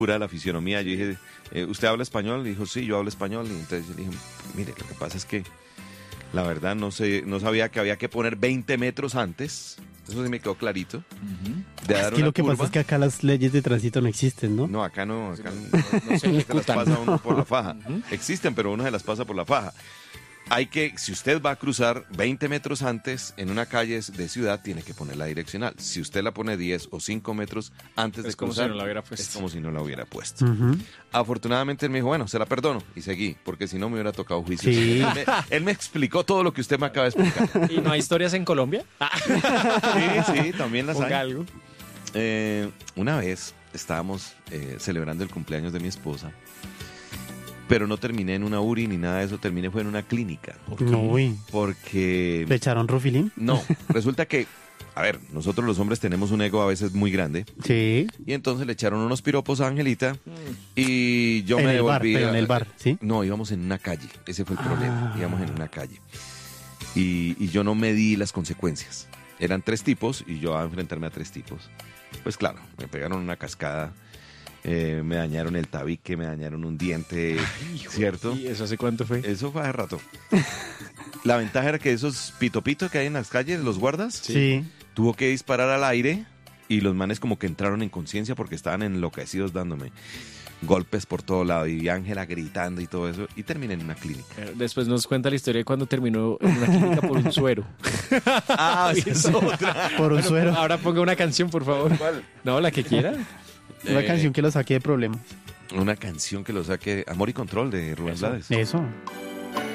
pura la fisionomía. Yo dije, ¿usted habla español? Y dijo, sí, yo hablo español. Y entonces yo le dije, mire, lo que pasa es que la verdad no sabía que había que poner 20 metros antes. Eso sí me quedó clarito. De dar Es que una lo que curva. pasa es que acá las leyes de tránsito no existen, ¿no? No, acá no se las pasa uno por la faja. Existen, pero uno se las pasa por la faja. Si usted va a cruzar 20 metros antes en una calle de ciudad, tiene que poner la direccional. Si usted la pone 10 o 5 metros antes de cruzar, es como si no la hubiera puesto. Afortunadamente él me dijo, bueno, se la perdono, y seguí, porque si no me hubiera tocado juicio. Sí. Él me explicó todo lo que usted me acaba de explicar. ¿Y no hay historias en Colombia? Sí, también las Ponga hay. algo. Una vez estábamos celebrando el cumpleaños de mi esposa, pero no terminé en una URI ni nada de eso, terminé fue en una clínica. Uy, Porque... ¿le echaron Rufilín? No, resulta que, a ver, nosotros los hombres tenemos un ego a veces muy grande, Sí. y entonces le echaron unos piropos a Angelita, y yo En me el bar, devolví. pero en el bar, ¿sí? No, íbamos en una calle, ese fue el problema, íbamos en una calle. Y yo no medí las consecuencias. Eran 3 tipos, y yo a enfrentarme a 3 tipos. Pues claro, me pegaron una cascada. Me dañaron el tabique, me dañaron un diente, ¿cierto? ¿Y eso hace cuánto fue? Eso fue hace rato. La ventaja era que esos pito que hay en las calles, los guardas, Sí. tuvo que disparar al aire y los manes como que entraron en conciencia porque estaban enloquecidos dándome golpes por todo lado y Ángela gritando y todo eso, y terminé en una clínica. Después nos cuenta la historia de cuando terminó en una clínica por un suero. Esa es otra. Por un suero. Ahora ponga una canción, por favor. ¿Cuál? No, la que quiera. Una canción que lo saque de problemas. Una canción que lo saque, Amor y Control, de Rubén Blades. Eso.